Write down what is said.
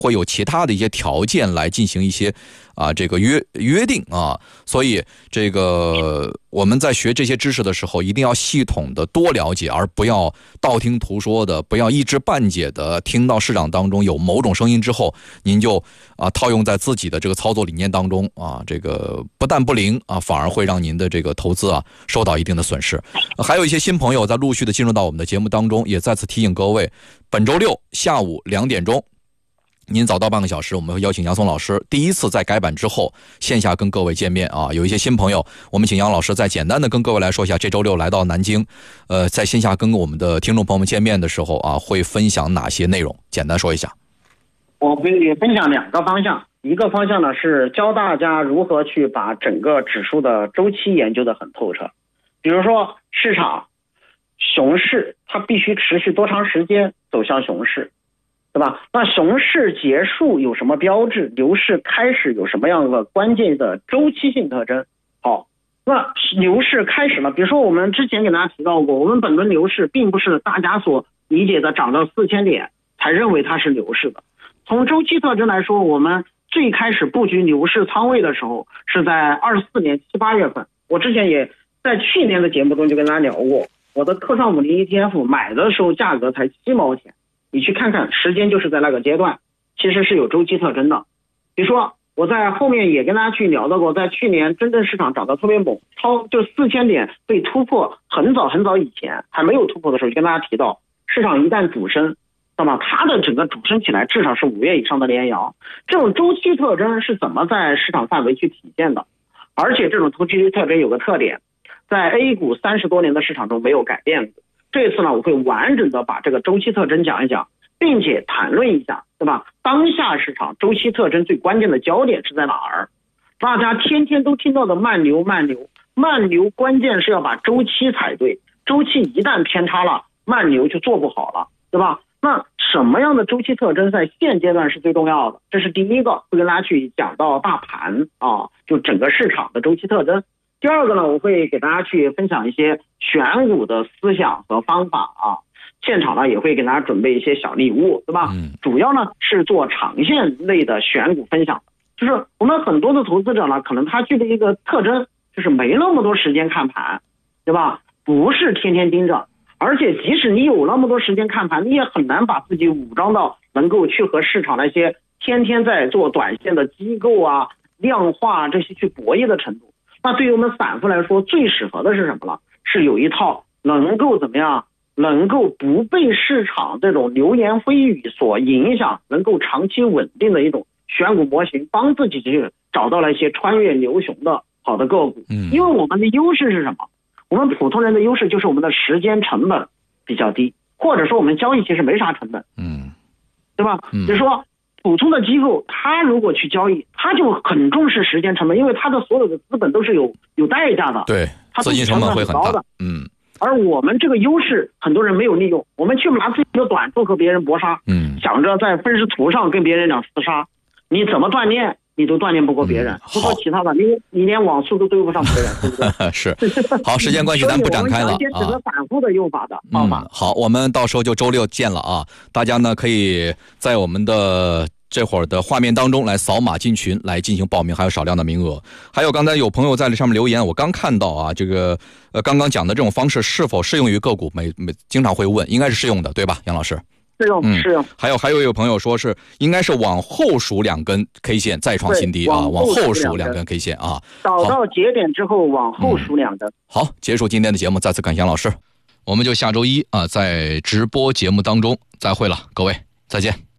会有其他的一些条件来进行一些这个约定啊，所以这个我们在学这些知识的时候，一定要系统的多了解，而不要道听途说的，不要一知半解的。听到市场当中有某种声音之后，您就套用在自己的这个操作理念当中这个不但不灵反而会让您的这个投资受到一定的损失。还有一些新朋友在陆续的进入到我们的节目当中，也再次提醒各位，本周六下午2点钟。您早到半个小时，我们会邀请杨松老师第一次在改版之后线下跟各位见面有一些新朋友，我们请杨老师再简单的跟各位来说一下，这周六来到南京在线下跟我们的听众朋友们见面的时候会分享哪些内容，简单说一下。 我会分享2个方向，一个方向呢是教大家如何去把整个指数的周期研究得很透彻，比如说市场熊市它必须持续多长时间走向熊市，对吧？那熊市结束有什么标志？牛市开始有什么样的关键的周期性特征？好，那牛市开始了，比如说我们之前给大家提到过，我们本轮牛市并不是大家所理解的涨到4000点才认为它是牛市的。从周期特征来说，我们最开始布局牛市仓位的时候是在24年7、8月份。我之前也在去年的节目中就跟大家聊过，我的特创50 ETF 买的时候价格才7毛钱。你去看看时间，就是在那个阶段其实是有周期特征的。比如说我在后面也跟大家去聊到过，在去年真正市场涨得特别猛，就4000点被突破，很早以前还没有突破的时候就跟大家提到，市场一旦主升，那么它的整个主升起来至少是5月以上的连阳。这种周期特征是怎么在市场范围去体现的？而且这种周期特征有个特点，在 A 股30多年的市场中没有改变过。这次呢，我会完整的把这个周期特征讲一讲，并且谈论一下，对吧？当下市场周期特征最关键的焦点是在哪儿？大家天天都听到的慢牛，关键是要把周期踩对，周期一旦偏差了，慢牛就做不好了，对吧？那什么样的周期特征在现阶段是最重要的？这是第一个，会跟大家去讲到大盘就整个市场的周期特征。第二个呢，我会给大家去分享一些选股的思想和方法现场呢也会给大家准备一些小礼物，对吧？主要呢是做长线类的选股分享。就是我们很多的投资者呢，可能他具备一个特征，就是没那么多时间看盘，对吧？不是天天盯着，而且即使你有那么多时间看盘，你也很难把自己武装到能够去和市场那些天天在做短线的机构量化这些去博弈的程度。那对于我们散户来说，最适合的是什么了？是有一套能够怎么样，能够不被市场这种流言蜚语所影响，能够长期稳定的一种选股模型，帮自己去找到了一些穿越牛熊的好的个股。因为我们的优势是什么？我们普通人的优势就是我们的时间成本比较低，或者说我们交易其实没啥成本，对吧？就是说普通的机构，他如果去交易，他就很重视时间成本，因为他的所有的资本都是有代价的， 对，资金成本会很大。 而我们这个优势，很多人没有利用，我们去拿自己的短处和别人搏杀，想着在分时图上跟别人俩厮杀，你怎么锻炼，你都锻炼不过别人。不说其他的，你连网速都追不上别人，对不对？ 是。好，时间关系咱不展开了。 所以我们讲一些适合散户的用法的方法。 好，我们到时候就周六见了大家呢可以在我们的这会儿的画面当中来扫码进群来进行报名，还有少量的名额。还有刚才有朋友在这上面留言，我刚看到这个刚刚讲的这种方式是否适用于个股，经常会问，应该是适用的，对吧，杨老师？ 适用。 还有一个朋友说是应该是往后数2根 K 线再创新低往后数2根 K 线找到节点之后往后数2根。 好，结束今天的节目，再次感谢杨老师，我们就下周一在直播节目当中再会了，各位再见。